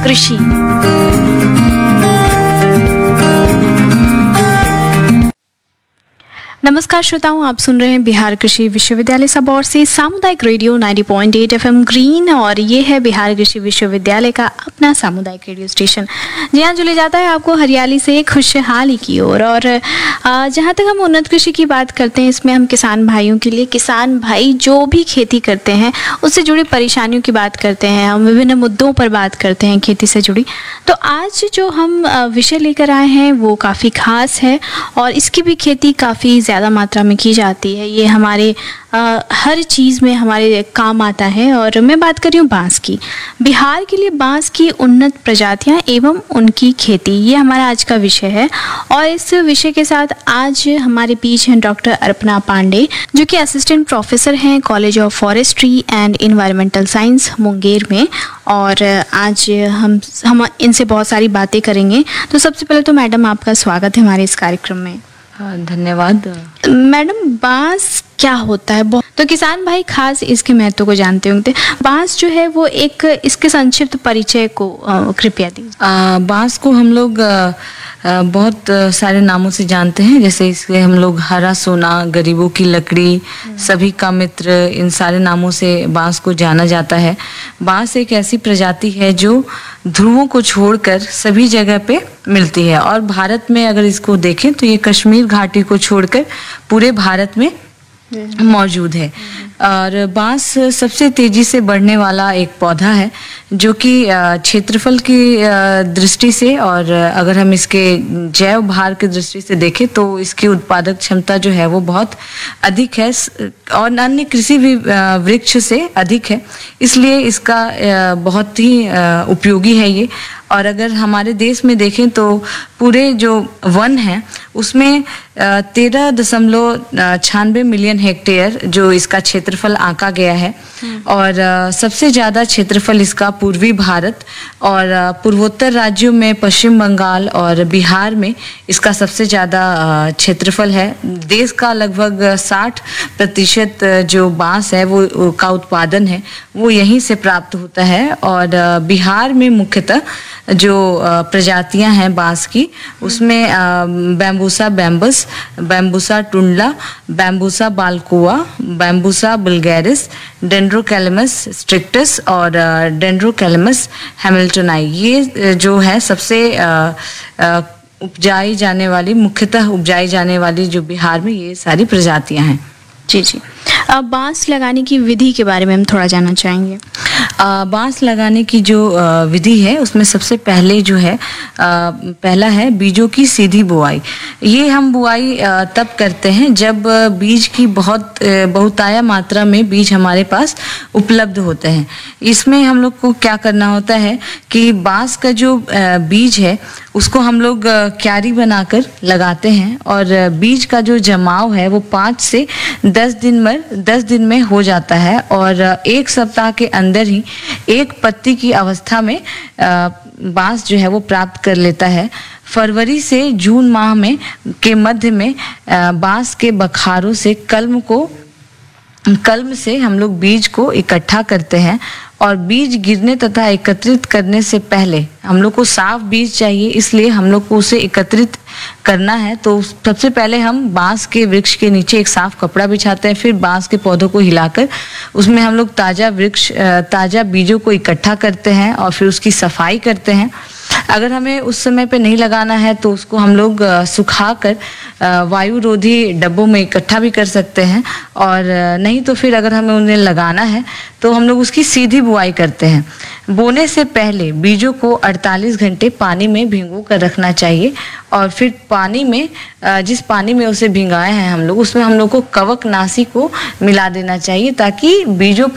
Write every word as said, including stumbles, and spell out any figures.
कृषि। नमस्कार श्रोताओं, आप सुन रहे हैं बिहार कृषि विश्वविद्यालय सबौर से सामुदायिक रेडियो नब्बे पॉइंट आठ एफएम ग्रीन, और ये है बिहार कृषि विश्वविद्यालय का अपना सामुदायिक रेडियो स्टेशन, जहाँ जो ले जाता है आपको हरियाली से खुशहाली की ओर। और, और जहाँ तक हम उन्नत कृषि की बात करते हैं, इसमें हम किसान भाइयों के लिए, किसान भाई जो भी खेती करते हैं उससे जुड़ी परेशानियों की बात करते हैं, हम विभिन्न मुद्दों पर बात करते हैं खेती से जुड़ी। तो आज जो हम विषय लेकर आए हैं वो काफ़ी खास है और इसकी भी खेती काफ़ी ज़्यादा मात्रा में की जाती है। ये हमारे आ, हर चीज़ में हमारे काम आता है, और मैं बात कर रही हूँ बांस की। बिहार के लिए बांस की उन्नत प्रजातियाँ एवं उनकी खेती, ये हमारा आज का विषय है। और इस विषय के साथ आज हमारे बीच हैं डॉक्टर अर्पणा पांडे, जो कि असिस्टेंट प्रोफेसर हैं college of forestry and environmental science Munger में। और आज हम हम इनसे बहुत सारी बातें करेंगे। तो सबसे पहले तो मैडम, आपका स्वागत है हमारे इस कार्यक्रम में। धन्यवाद मैडम। बांस क्या होता है? तो किसान भाई खास इसके महत्व को जानते होंगे। बांस जो है वो एक, इसके संक्षिप्त परिचय को कृपया दीजिए। बांस को हम लोग आ, आ, बहुत आ, सारे नामों से जानते हैं, जैसे इसके हम लोग हरा सोना, गरीबों की लकड़ी, सभी का मित्र, इन सारे नामों से बांस को जाना जाता है। बांस एक ऐसी प्रजाति है जो ध्रुवों को छोड़कर सभी जगह पे मिलती है, और भारत में अगर इसको देखें तो ये कश्मीर घाटी को छोड़कर पूरे भारत में मौजूद है। और बांस सबसे तेजी से बढ़ने वाला एक पौधा है, जो कि क्षेत्रफल की दृष्टि से, और अगर हम इसके जैव भार की दृष्टि से देखें तो इसकी उत्पादक क्षमता जो है वो बहुत अधिक है और अन्य कृषि भी वृक्ष से अधिक है, इसलिए इसका बहुत ही उपयोगी है ये। और अगर हमारे देश में देखें तो पूरे जो वन है उसमें तेरह दशमलव छियानवे मिलियन हेक्टेयर जो इसका क्षेत्रफल आंका गया है, और सबसे ज़्यादा क्षेत्रफल इसका पूर्वी भारत और पूर्वोत्तर राज्यों में पश्चिम बंगाल और बिहार में इसका सबसे ज़्यादा क्षेत्रफल है। देश का लगभग साठ प्रतिशत जो बांस है वो का उत्पादन है वो यहीं से प्राप्त होता है। और बिहार में मुख्यतः जो प्रजातियां हैं बांस की, उसमें बैम्बूसा बैम्बस, बैम्बूसा टुंडला, बैम्बूसा बालकोआ, बैम्बूसा बुल्गैरिस, डेंड्रोकैलेमस स्ट्रिक्टस और डेंड्रोकैलेमस हैमिल्टोनाई, ये जो है सबसे उपजाई जाने वाली, मुख्यतः उपजाई जाने वाली जो बिहार में ये सारी प्रजातियां हैं। जी जी। अब बांस लगाने की विधि के बारे में हम थोड़ा जानना चाहेंगे। बांस लगाने की जो विधि है उसमें सबसे पहले जो है आ, पहला है बीजों की सीधी बुआई। ये हम बुआई तब करते हैं जब बीज की बहुत बहुताया मात्रा में बीज हमारे पास उपलब्ध होते हैं। इसमें हम लोग को क्या करना होता है कि बांस का जो बीज है उसको हम लोग क्यारी बनाकर लगाते हैं, और बीज का जो जमाव है वो पाँच से दस दिन में दस दिन में हो जाता है, और एक सप्ताह के अंदर ही एक पत्ती की अवस्था में बांस जो है वो प्राप्त कर लेता है। फरवरी से जून माह में के मध्य में बांस के बखारों से कलम को कलम से हम लोग बीज को इकट्ठा करते हैं, और बीज गिरने तथा एकत्रित करने से पहले हम लोग को साफ बीज चाहिए, इसलिए हम लोग को उसे एकत्रित करना है। तो सबसे पहले हम बांस के वृक्ष के नीचे एक साफ कपड़ा बिछाते हैं, फिर बांस के पौधों को हिलाकर उसमें हम लोग ताज़ा वृक्ष ताज़ा बीजों को इकट्ठा करते हैं और फिर उसकी सफाई करते हैं। अगर हमें उस समय पे नहीं लगाना है तो उसको हम लोग सुखाकर वायु रोधी डब्बों में इकट्ठा भी कर सकते हैं, और नहीं तो फिर अगर हमें उन्हें लगाना है तो हम लोग उसकी सीधी बुआई करते हैं। बोने से पहले बीजों को अड़तालीस घंटे पानी में भिगो कर रखना चाहिए, और फिर पानी में जिस पानी में उसे भिगाए हैं हम लोग उसमें हम लोग को कवकनाशी को मिला देना चाहिए, ताकि बीजों